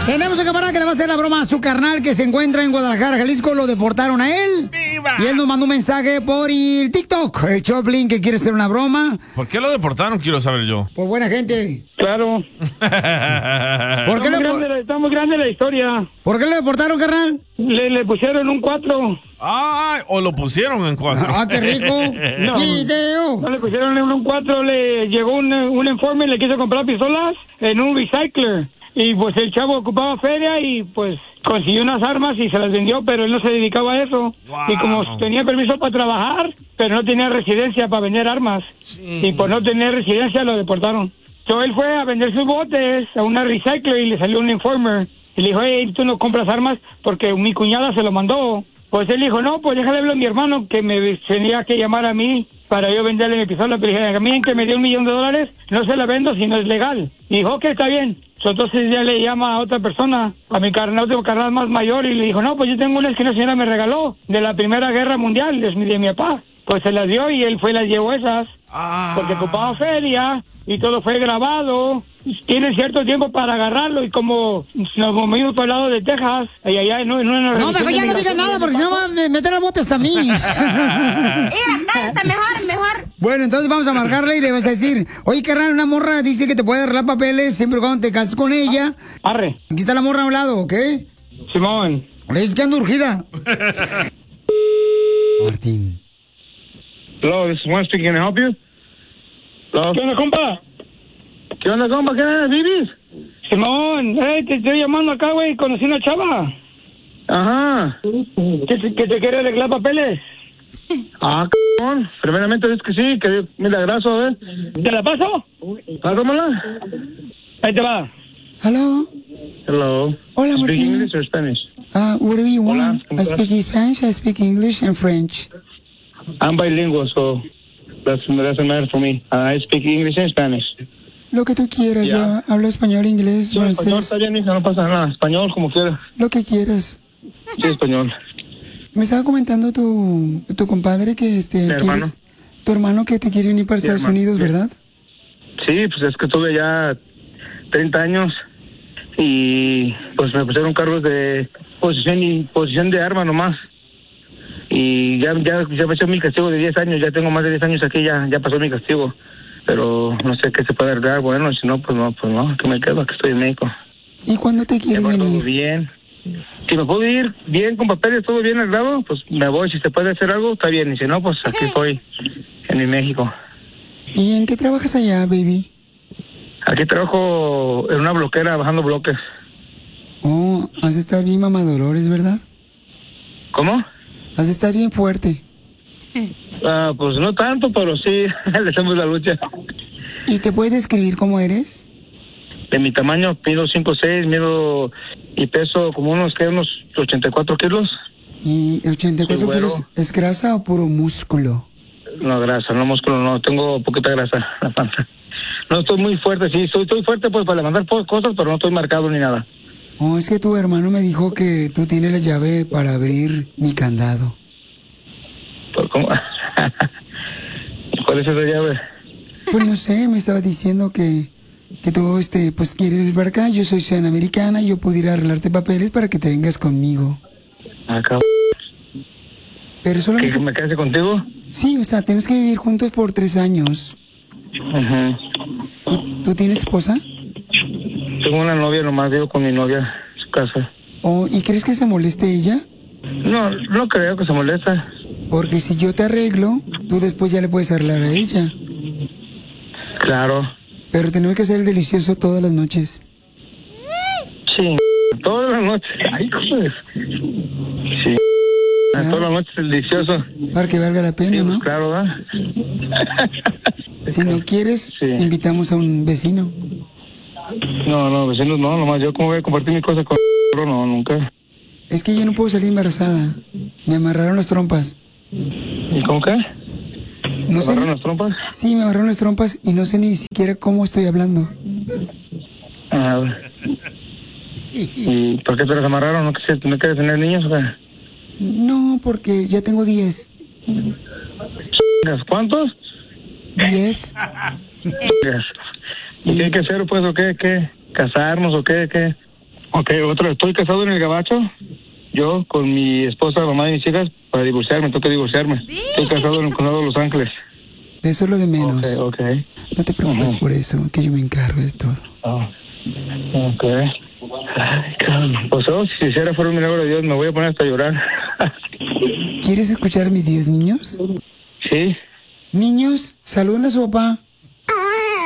Tenemos un camarada que le va a hacer la broma a su carnal que se encuentra en Guadalajara, Jalisco. Lo deportaron a él. ¡Viva! Y él nos mandó un mensaje por el TikTok. El Choplin que quiere hacer una broma. ¿Por qué lo deportaron? Quiero saber yo. Por buena gente. Claro. ¿Por qué está muy grande la historia. ¿Por qué lo deportaron, carnal? Le pusieron un 4. Ah, o lo pusieron en 4. Ah, qué rico. No, ¡Video! no le pusieron un 4, le llegó un informe, le quiso comprar pistolas en un recycler. Y pues el chavo ocupaba feria y pues consiguió unas armas y se las vendió, pero él no se dedicaba a eso. Wow. Y como tenía permiso para trabajar, pero no tenía residencia para vender armas. Sí. Y por no tener residencia lo deportaron. Entonces él fue a vender sus botes a una recycler y le salió un informer. Y le dijo, hey, tú no compras armas porque mi cuñada se lo mandó. Pues él dijo, no, pues déjale hablar a mi hermano que me tenía que llamar a mí para yo venderle mi pistola. Pero dije, a mí que me dio $1 millón, no se la vendo si no es legal. Y dijo, ok, está bien. Entonces ya le llama a otra persona, a mi carnal, otro carnal más mayor, y le dijo, no, pues yo tengo unas que una señora me regaló de la Primera Guerra Mundial, de mi papá. Pues se las dio y él fue y las llevó esas, porque ocupaba feria y todo fue grabado. Tiene cierto tiempo para agarrarlo y como nos movimos por el lado de Texas, allá no, mejor ya no digas nada porque si no van a meter al bote hasta a mí. Cállate, mejor. Bueno, entonces vamos a marcarle y le vas a decir, oye, carnal, una morra dice que te puede arreglar papeles siempre y cuando te cases con ella. Arre. Aquí está la morra a un lado, ¿ok? Simón. Es que ando urgida. Martín. Hello, this is Juan speaking. Can I help you? Hello. ¿Qué onda, compa? ¿Qué onda, compa? ¿Qué onda, Vivis? Simón, te estoy llamando acá, güey. Conocí una chava. Ajá. ¿Que te quiere arreglar papeles? Ah, cabrón. Primeramente es que sí, que milagroso, a ver. ¿Te la paso? Pásamela. Ahí te va. Hello. Hello. Hola, Speak Martín. English or Spanish? Whatever you want. Hola, I speak Spanish, I speak English and French. I'm bilingual, so doesn't matter for me. I speak English and Spanish. Lo que tú quieras, Yeah. yo hablo español, inglés, Sí, español francés, está bien, hija, no pasa nada. Español, como quieras. lo que quieras. Sí, español. Me estaba comentando tu compadre que Mi hermano. tu hermano que te quiere venir para Estados Unidos, sí. ¿verdad? Sí, pues es que tuve ya 30 años y pues me pusieron cargos de posesión de arma nomás. Y ya me echó mi castigo de 10 años, ya tengo más de 10 años aquí, ya pasó mi castigo. Pero no sé qué se puede arreglar, bueno, si no, pues no, que me quedo, que estoy en México. ¿Y cuándo te quieres Ya va todo venir? bien. Si me puedo ir bien con papeles, todo bien arreglado, pues me voy. Si se puede hacer algo, está bien. Y si no, pues aquí estoy, en mi México. ¿Y en qué trabajas allá, baby? Aquí trabajo en una bloquera, bajando bloques. Oh, has de estar bien mamadolores, ¿verdad? ¿Cómo? Has de estar bien fuerte. Pues no tanto, pero sí, le hacemos la lucha. ¿Y te puedes describir cómo eres? De mi tamaño, mido 5'6", mido y peso como unos 84 kilos. ¿Y 84 Sí, güero. kilos es grasa o puro músculo? No, grasa, no músculo, no, tengo poquita grasa en la panza. No estoy muy fuerte, sí, estoy fuerte pues para levantar cosas, pero no estoy marcado ni nada. Oh, es que tu hermano me dijo que tú tienes la llave para abrir mi candado. ¿Por cómo? ¿Cuál es esa llave? Pues no sé, me estaba diciendo que tú, pues quieres ir para acá. Yo soy ciudadana americana y yo pudiera arreglarte papeles para que te vengas conmigo. Acá. Pero solamente... ¿Que me case contigo? Sí, o sea, tenemos que vivir juntos por 3 años. Ajá. ¿Tú tienes esposa? Tengo una novia, nomás vivo con mi novia en su casa. Oh, ¿y crees que se moleste ella? No creo que se molesta. Porque si yo te arreglo, tú después ya le puedes arreglar a ella. Claro. Pero tenemos que hacer el delicioso todas las noches. Sí, todas las noches. Ay, joder. Sí. Claro. Todas las noches es delicioso. Para que valga la pena, Sí, ¿no? claro, ¿verdad? Si no quieres, Sí. invitamos a un vecino. No, vecinos no, nomás yo como voy a compartir mi cosa con no, nunca. Es que yo no puedo salir embarazada. Me amarraron las trompas. ¿Y cómo qué? No ¿Te sé. agarraron las trompas? Sí, me amarraron las trompas y no sé ni siquiera cómo estoy hablando. Ah, ¿y por qué te las amarraron? ¿No quieres tener niños o qué? No, porque ya tengo 10. ¿Cuántos? 10. ¿Y qué hay que hacer, pues, o qué? ¿Casarnos o qué? Ok, otro. Estoy casado en el Gabacho. Yo con mi esposa, mamá de mis hijas, para divorciarme, tengo que divorciarme. Estoy casado en el condado de Los Ángeles. Eso es lo de menos. Ok. No te preocupes por eso, que yo me encargo de todo. Ok. Pues si hiciera fuera un milagro de Dios, me voy a poner hasta a llorar. ¿Quieres escuchar mis 10 niños? Sí. Niños, saluden a su papá.